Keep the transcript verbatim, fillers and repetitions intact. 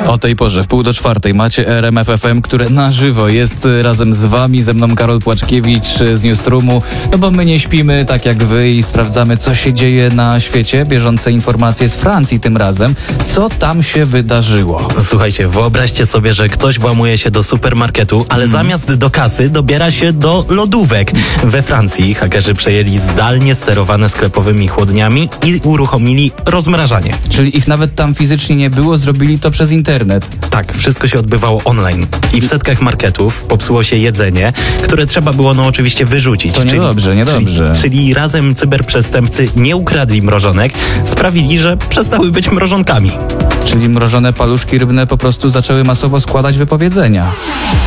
O tej porze, w pół do czwartej macie R M F F M, które na żywo jest razem z wami, ze mną Karol Płaczkiewicz z Newsroomu, no bo my nie śpimy tak jak wy i sprawdzamy, co się dzieje na świecie. Bieżące informacje z Francji tym razem. Co tam się wydarzyło? Słuchajcie, wyobraźcie sobie, że ktoś włamuje się do supermarketu, ale mm. zamiast do kasy dobiera się do lodówek. We Francji hakerzy przejęli zdalnie sterowane sklepowymi chłodniami i uruchomili rozmrażanie. Czyli ich nawet tam fizycznie nie było, zrobili to przez internet. Tak, wszystko się odbywało online. I w setkach marketów popsuło się jedzenie, które trzeba było no oczywiście wyrzucić. To niedobrze, niedobrze. Czyli, czyli razem cyberprzestępcy nie ukradli mrożonek, sprawili, że przestały być mrożonkami. Czyli mrożone paluszki rybne po prostu zaczęły masowo składać wypowiedzenia.